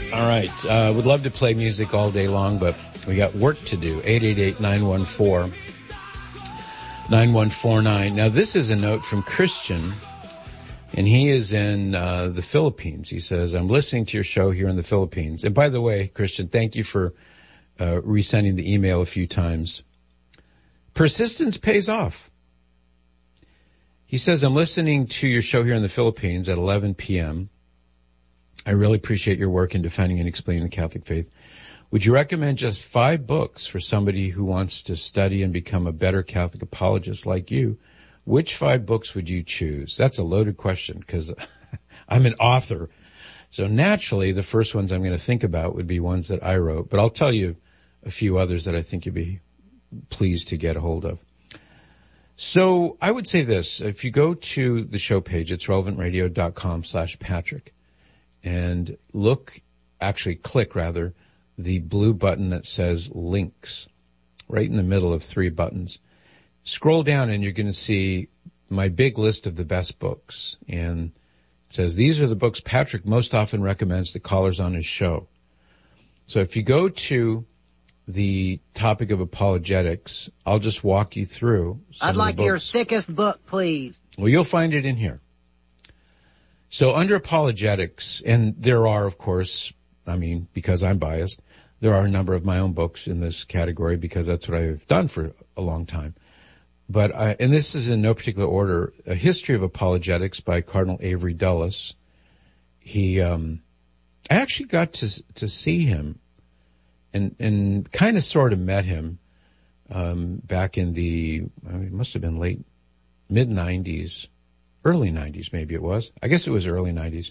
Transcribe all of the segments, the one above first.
All right. Would love to play music all day long, but we got work to do. 888-914-9149. Now, this is a note from Christian, and he is in the Philippines. He says, I'm listening to your show here in the Philippines. And by the way, Christian, thank you for resending the email a few times. Persistence pays off. He says, I'm listening to your show here in the Philippines at 11 p.m. I really appreciate your work in defending and explaining the Catholic faith. Would you recommend just 5 books for somebody who wants to study and become a better Catholic apologist like you? Which 5 books would you choose? That's a loaded question because I'm an author. So naturally, the first ones I'm going to think about would be ones that I wrote, but I'll tell you a few others that I think you'd be pleased to get a hold of. So I would say this. If you go to the show page, it's relevantradio.com/Patrick. And click the blue button that says links right in the middle of 3 buttons. Scroll down and you're going to see my big list of the best books. And it says, these are the books Patrick most often recommends to callers on his show. So if you go to the topic of apologetics, I'll just walk you through. I'd like your thickest book, please. Well, you'll find it in here. So under apologetics, and there are, of course, because I'm biased, there are a number of my own books in this category because that's what I've done for a long time. But and this is in no particular order, A History of Apologetics by Cardinal Avery Dulles. I actually got to see him and kind of sort of met him back in it must have been mid-90s. Early 90s, maybe it was. I guess it was early 90s.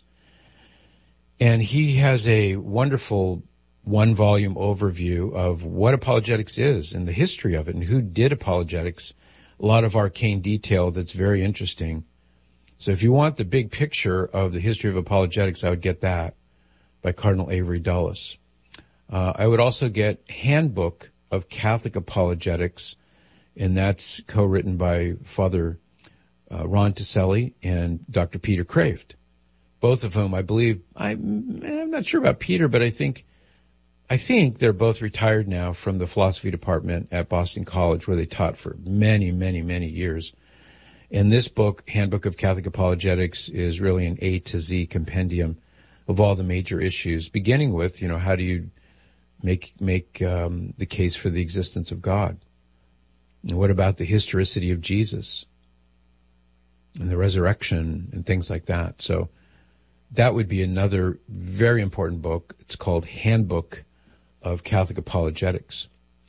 And he has a wonderful 1-volume overview of what apologetics is and the history of it and who did apologetics. A lot of arcane detail that's very interesting. So if you want the big picture of the history of apologetics, I would get that by Cardinal Avery Dulles. I would also get Handbook of Catholic Apologetics, and that's co-written by Father Ron Tiselli and Dr. Peter Kraft, both of whom I believe, I'm not sure about Peter, but I think they're both retired now from the philosophy department at Boston College where they taught for many, many, many years. And this book, Handbook of Catholic Apologetics, is really an A to Z compendium of all the major issues, beginning with, how do you make the case for the existence of God? And what about the historicity of Jesus and the resurrection and things like that? So that would be another very important book. It's called Handbook of Catholic Apologetics.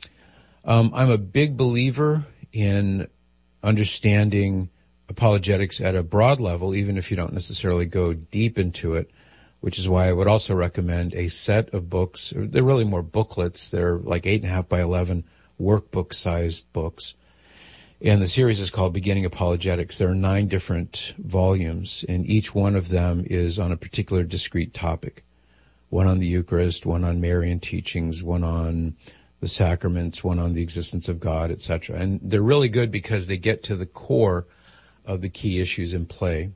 I'm a big believer in understanding apologetics at a broad level, even if you don't necessarily go deep into it, which is why I would also recommend a set of books. They're really more booklets. They're like 8.5 by 11 workbook-sized books. And the series is called Beginning Apologetics. There are 9 different volumes, and each one of them is on a particular discrete topic. One on the Eucharist, one on Marian teachings, one on the sacraments, one on the existence of God, etc. And they're really good because they get to the core of the key issues in play.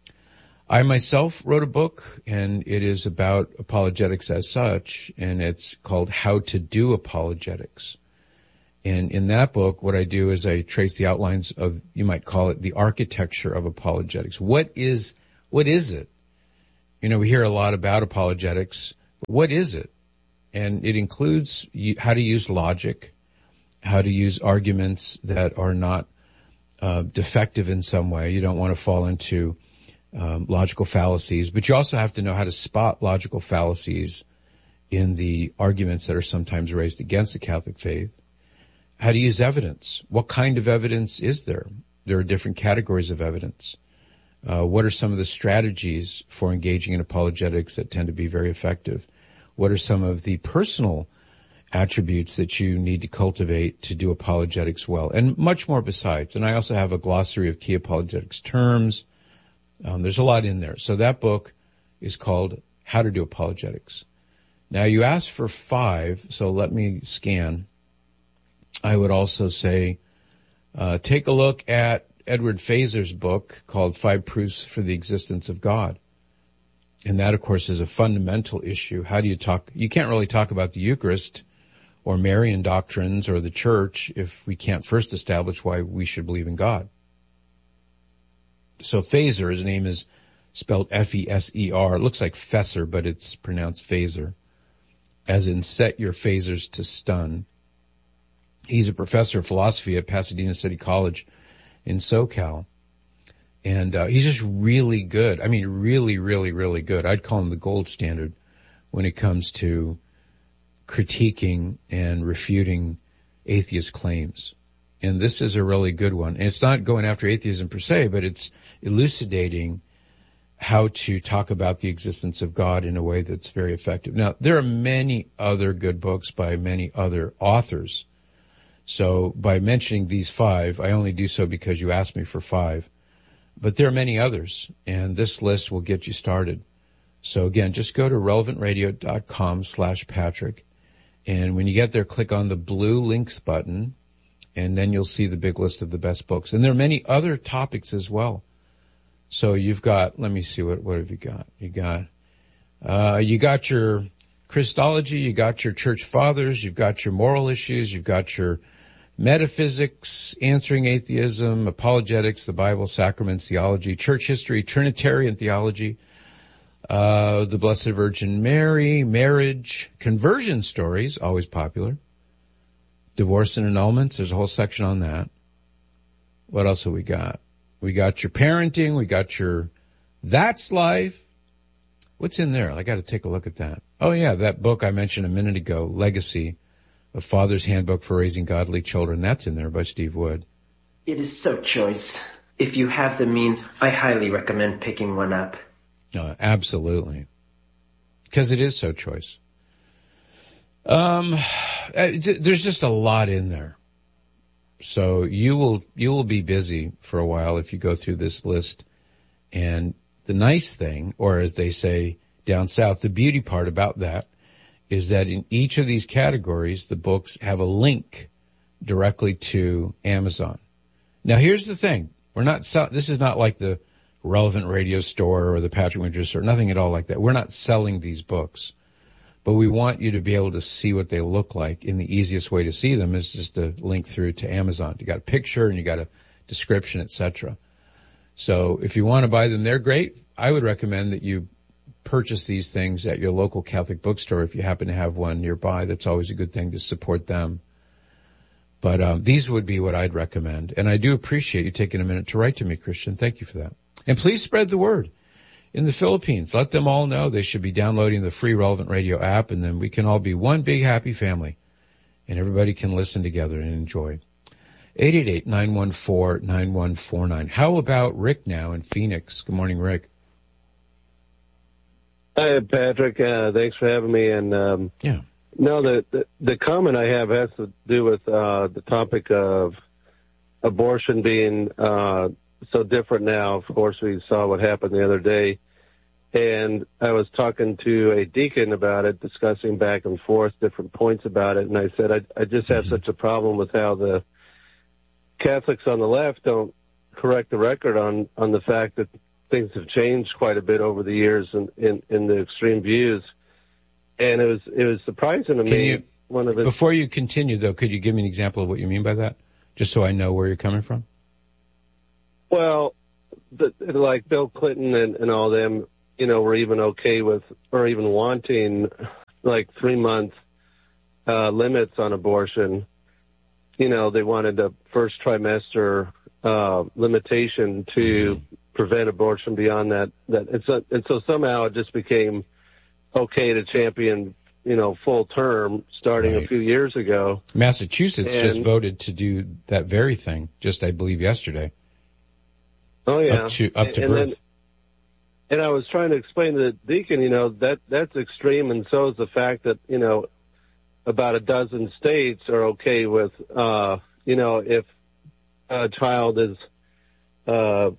I myself wrote a book, and it is about apologetics as such, and it's called How to Do Apologetics. And in that book, what I do is I trace the outlines of, you might call it, the architecture of apologetics. What is it? We hear a lot about apologetics, but what is it? And it includes how to use logic, how to use arguments that are not defective in some way. You don't want to fall into logical fallacies, but you also have to know how to spot logical fallacies in the arguments that are sometimes raised against the Catholic faith. How to use evidence. What kind of evidence is there? There are different categories of evidence. What are some of the strategies for engaging in apologetics that tend to be very effective? What are some of the personal attributes that you need to cultivate to do apologetics well? And much more besides. And I also have a glossary of key apologetics terms. There's a lot in there. So that book is called How to Do Apologetics. Now you asked for 5, so let me scan. I would also say, take a look at Edward Feser's book called 5 Proofs for the Existence of God. And that, of course, is a fundamental issue. How do you talk? You can't really talk about the Eucharist or Marian doctrines or the church if we can't first establish why we should believe in God. So Phaser, his name is spelled F-E-S-E-R. It looks like Fesser, but it's pronounced Phaser, as in set your phasers to stun. He's a professor of philosophy at Pasadena City College in SoCal. And he's just really good. I mean, really, really, really good. I'd call him the gold standard when it comes to critiquing and refuting atheist claims. And this is a really good one. And it's not going after atheism per se, but it's elucidating how to talk about the existence of God in a way that's very effective. Now, there are many other good books by many other authors. So by mentioning these 5, I only do so because you asked me for 5. But there are many others, and this list will get you started. So again, just go to relevantradio.com/Patrick. And when you get there, click on the blue links button, and then you'll see the big list of the best books. And there are many other topics as well. So you've got, let me see, what have you got? You got your Christology, you got your church fathers, you've got your moral issues, you've got your metaphysics, answering atheism, apologetics, the Bible, sacraments, theology, church history, Trinitarian theology, the Blessed Virgin Mary, marriage, conversion stories, always popular, divorce and annulments, there's a whole section on that. What else have we got? We got your parenting, we got your That's Life. What's in there? I got to take a look at that. Oh yeah, that book I mentioned a minute ago, Legacy, A Father's Handbook for Raising Godly Children. That's in there by Steve Wood. It is so choice. If you have the means, I highly recommend picking one up. Absolutely. Because it is so choice. There's just a lot in there. So you will be busy for a while if you go through this list. And the nice thing, or as they say down south, the beauty part about that is that in each of these categories, the books have a link directly to Amazon. Now here's the thing. This is not like the Relevant Radio store or the Patrick Winters store, nothing at all like that. We're not selling these books. But we want you to be able to see what they look like, and the easiest way to see them is just to link through to Amazon. You got a picture and you got a description, etc. So if you want to buy them, they're great. I would recommend that you purchase these things at your local Catholic bookstore if you happen to have one nearby. That's always a good thing to support them. But these would be what I'd recommend. And I do appreciate you taking a minute to write to me, Christian. Thank you for that. And please spread the word. In the Philippines, let them all know they should be downloading the free Relevant Radio app, and then we can all be one big happy family, and everybody can listen together and enjoy. 888-914-9149. How about Rick now in Phoenix? Good morning, Rick. Hi, Patrick. Thanks for having me. And yeah. No, the comment I have has to do with the topic of abortion being so different now. Of course, we saw what happened the other day. And I was talking to a deacon about it, discussing back and forth different points about it. And I said, I just have such a problem with how the Catholics on the left don't correct the record on the fact that things have changed quite a bit over the years in the extreme views. And it was surprising to me. Before you continue, though, could you give me an example of what you mean by that? Just so I know where you're coming from. Well, like Bill Clinton and all them, were even okay with, or even wanting, like 3-month limits on abortion. They wanted a first trimester limitation to prevent abortion beyond that. And so somehow it just became okay to champion, full term starting a few years ago. Massachusetts just voted to do that very thing, just I believe yesterday. Oh yeah, up to birth. And I was trying to explain to the deacon, that's extreme, and so is the fact that about a dozen states are okay with, if a child is, an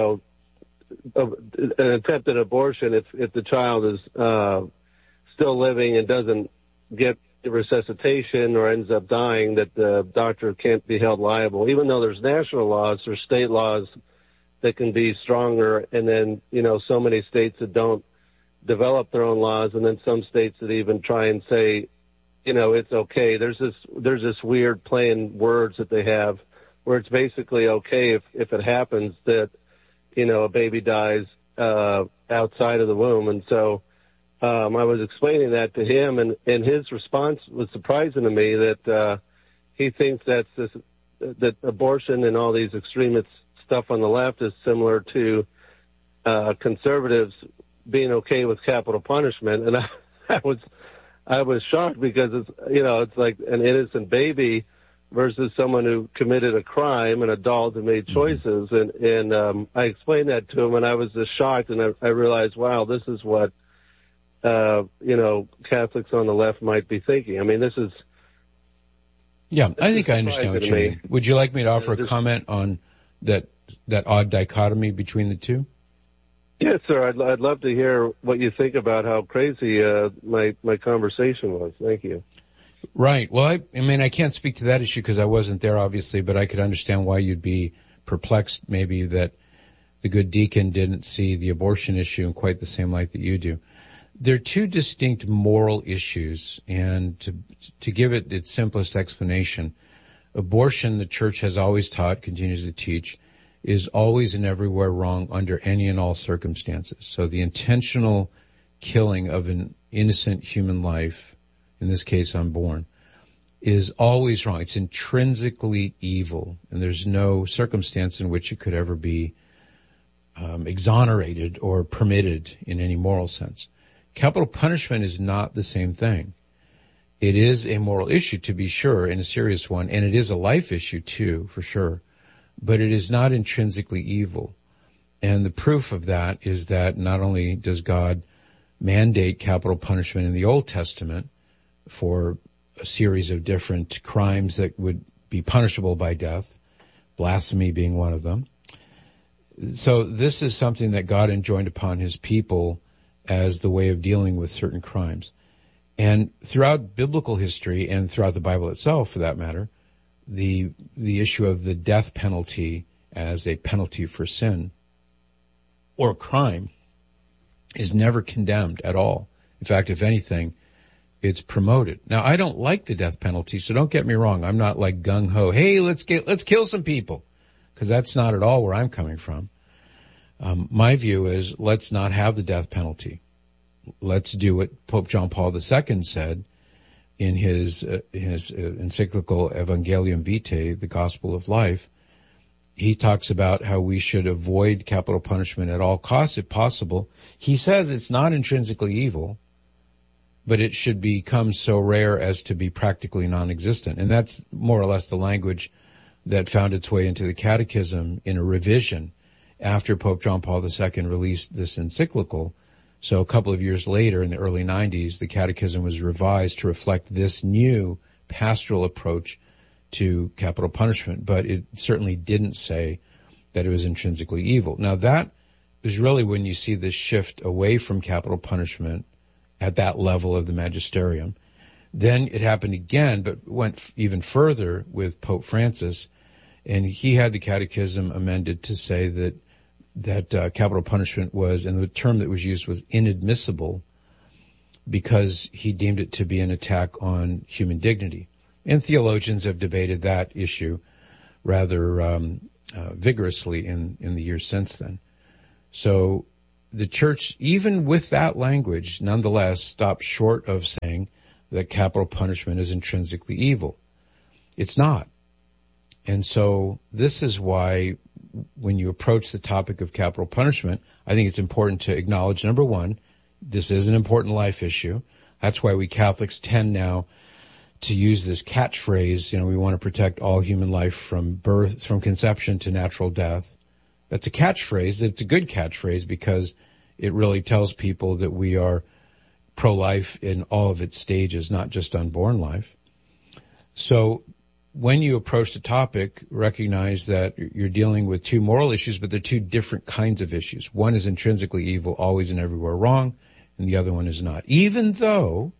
attempted abortion, if the child is still living and doesn't get resuscitation or ends up dying, that the doctor can't be held liable, even though there's national laws or state laws that can be stronger, and then, so many states that don't develop their own laws, and then some states that even try and say, it's okay. There's this weird playing words that they have where it's basically okay if it happens that, a baby dies outside of the womb. And so I was explaining that to him, and his response was surprising to me that he thinks that abortion and all these extremist stuff on the left is similar to conservatives being okay with capital punishment. And I was shocked because it's like an innocent baby versus someone who committed a crime, an adult who made choices. And I explained that to him, and I was just shocked, and I realized, wow, this is what, Catholics on the left might be thinking. I mean, this is... Yeah, I think I understand what you mean. Would you like me to offer a comment on that odd dichotomy between the two? Yes, sir. I'd love to hear what you think about how crazy my conversation was. Thank you. Right. Well, I mean, I can't speak to that issue because I wasn't there, obviously, but I could understand why you'd be perplexed maybe that the good deacon didn't see the abortion issue in quite the same light that you do. There are two distinct moral issues, and to give it its simplest explanation, abortion, the church has always taught, continues to teach, is always and everywhere wrong under any and all circumstances. So the intentional killing of an innocent human life, in this case unborn, is always wrong. It's intrinsically evil, and there's no circumstance in which it could ever be exonerated or permitted in any moral sense. Capital punishment is not the same thing. It is a moral issue, to be sure, and a serious one, and it is a life issue too, for sure, but it is not intrinsically evil. And the proof of that is that not only does God mandate capital punishment in the Old Testament for a series of different crimes that would be punishable by death, blasphemy being one of them. So this is something that God enjoined upon his people as the way of dealing with certain crimes. And throughout biblical history and throughout the Bible itself, for that matter, the issue of the death penalty as a penalty for sin or crime is never condemned at all. In fact, if anything, it's promoted. Now, I don't like the death penalty, so don't get me wrong. I'm not like gung-ho, hey, let's kill some people, because that's not at all where I'm coming from. My view is let's not have the death penalty. Let's do what Pope John Paul II said in his encyclical Evangelium Vitae, the Gospel of Life. He talks about how we should avoid capital punishment at all costs if possible. He says it's not intrinsically evil, but it should become so rare as to be practically non-existent. And that's more or less the language that found its way into the Catechism in a revision after Pope John Paul II released this encyclical. So a couple of years later, in the early 90s, the Catechism was revised to reflect this new pastoral approach to capital punishment, but it certainly didn't say that it was intrinsically evil. Now that is really when you see this shift away from capital punishment at that level of the magisterium. Then it happened again, but went even further with Pope Francis, and he had the Catechism amended to say that capital punishment was, and the term that was used was inadmissible, because he deemed it to be an attack on human dignity. And theologians have debated that issue rather vigorously in the years since then. So the church, even with that language, nonetheless stopped short of saying that capital punishment is intrinsically evil. It's not. And so this is why when you approach the topic of capital punishment, I think it's important to acknowledge, number one, this is an important life issue. That's why we Catholics tend now to use this catchphrase, we want to protect all human life from birth, from conception to natural death. That's a catchphrase. It's a good catchphrase because it really tells people that we are pro-life in all of its stages, not just unborn life. So when you approach the topic, recognize that you're dealing with two moral issues, but they're two different kinds of issues. One is intrinsically evil, always and everywhere wrong, and the other one is not. Even though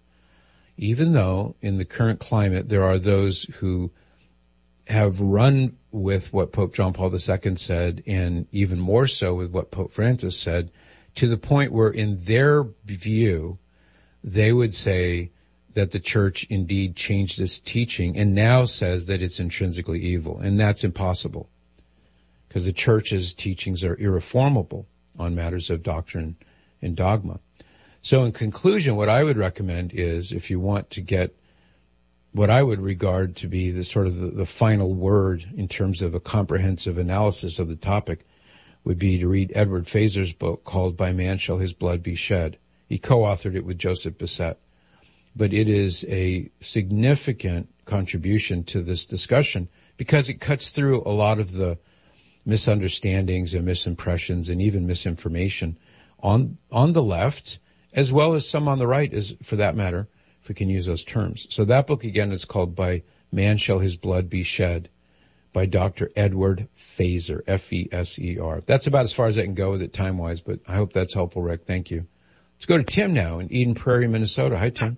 in the current climate there are those who have run with what Pope John Paul II said, and even more so with what Pope Francis said, to the point where in their view, they would say that the church indeed changed its teaching and now says that it's intrinsically evil. And that's impossible because the church's teachings are irreformable on matters of doctrine and dogma. So in conclusion, what I would recommend is if you want to get what I would regard to be the sort of the final word in terms of a comprehensive analysis of the topic would be to read Edward Feser's book called By Man Shall His Blood Be Shed. He co-authored it with Joseph Bissett. But it is a significant contribution to this discussion because it cuts through a lot of the misunderstandings and misimpressions and even misinformation on the left, as well as some on the right, as for that matter, if we can use those terms. So that book again is called By Man Shall His Blood Be Shed by Dr. Edward Feser, F-E-S-E-R. That's about as far as I can go with it time-wise, but I hope that's helpful, Rick. Thank you. Let's go to Tim now in Eden Prairie, Minnesota. Hi, Tim.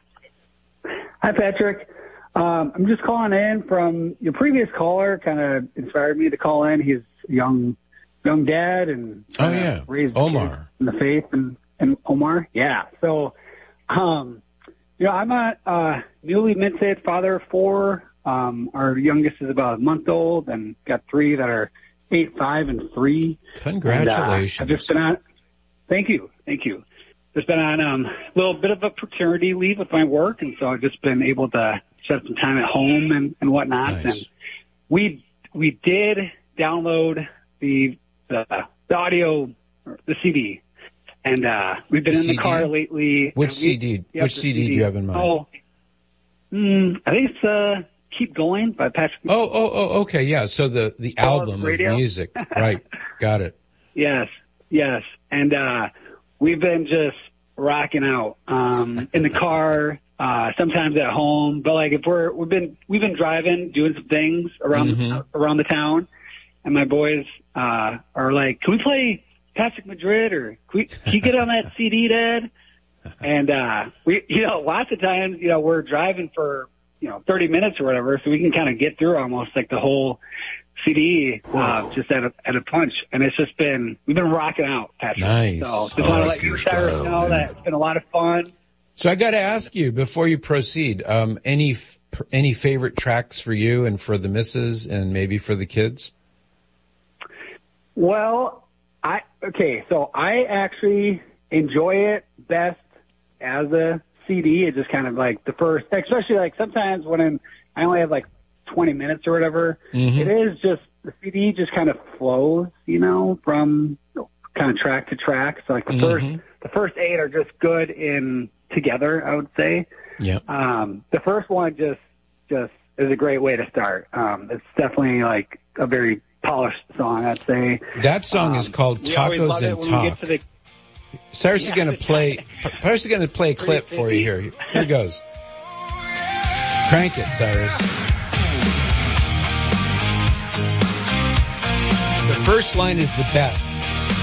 Hi, Patrick. I'm just calling in from your previous caller. Kind of inspired me to call in. He's a young dad and raised Omar in the faith and Omar. Yeah. So, I'm a newly mint-saved father of 4. Our youngest is about a month old and got 3 that are 8, 5, and 3. Congratulations. And, I've just been on. Thank you. Just been on a little bit of a paternity leave with my work, and so I've just been able to spend some time at home and whatnot. Nice. And we did download the audio, the CD, and we've been in the car lately. Which CD? Which CD do you have in mind? Oh, I think it's Keep Going by Patrick. Oh, okay, yeah. So the album of music, right? Got it. Yes, and we've been just rocking out in the car, sometimes at home. But like if we've been driving, doing some things around the town, and my boys are like, "Can we play Patrick Madrid or can you get on that CD, Dad?" And we, lots of times, we're driving for 30 minutes or whatever, so we can kind of get through almost like the whole CD just at a punch, and we've been rocking out, Patrick. Nice. So just want to let you Cyrus know that it's been a lot of fun. So I got to ask you before you proceed, any favorite tracks for you and for the missus and maybe for the kids? Well, I actually enjoy it best as a CD. It's just kind of like the first, especially like sometimes when I only have like 20 minutes or whatever, it is just, the CD just kind of flows, from kind of track to track. So like the first 8 are just good in together, I would say. Yeah. The first one just is a great way to start. It's definitely like a very polished song, I'd say. That song is called Tacos and Talk. Cyrus is going to play a clip for you here. Here it goes. Crank it, Cyrus. The first line is the best.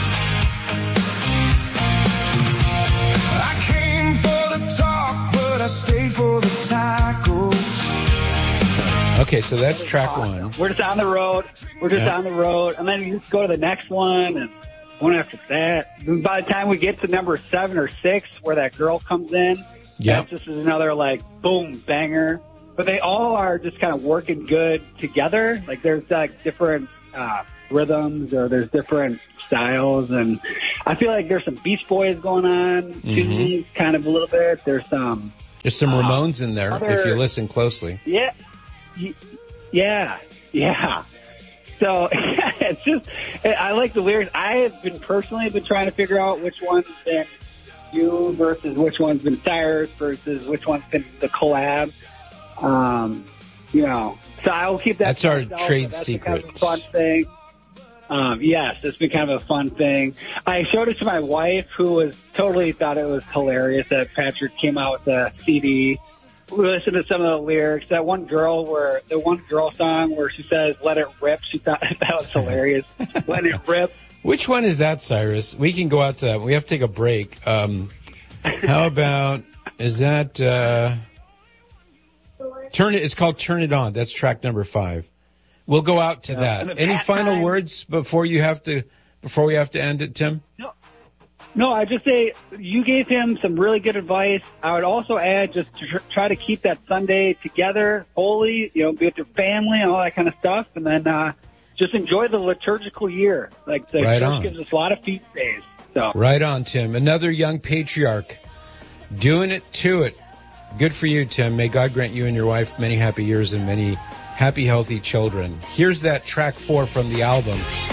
I came for the talk, but I stayed for the tacos. Okay, so that's track 1. We're just on the road. On the road, and then you just go to the next one, and one after that. By the time we get to number 7 or 6, where that girl comes in, that just is another like boom banger. But they all are just kind of working good together. Like there's like different rhythms, or there's different styles, and I feel like there's some Beach Boys going on too, kind of a little bit. There's some Ramones in there if you listen closely. Yeah. So it's just, I like the lyrics. I have been personally trying to figure out which one's been you versus which one's been Cyrus versus which one's been the collab. So I'll keep that. That's our trade secret. Kind of a fun thing. Yes, it's been kind of a fun thing. I showed it to my wife, who totally thought it was hilarious that Patrick came out with a CD. We listened to some of the lyrics. The one girl song where she says, "Let it rip." She thought that was hilarious. Let it rip. Which one is that, Cyrus? We can go out to that. We have to take a break. How about, is that, it's called Turn It On. That's track number 5. We'll go out to that. Any final words before we have to end it, Tim? No, I just say you gave him some really good advice. I would also add just to try to keep that Sunday together, holy, be with your family and all that kind of stuff. And then just enjoy the liturgical year. Like the church gives us a lot of feast days. So. Right on, Tim. Another young patriarch doing it to it. Good for you, Tim. May God grant you and your wife many happy years and many happy, healthy children. Here's that track 4 from the album.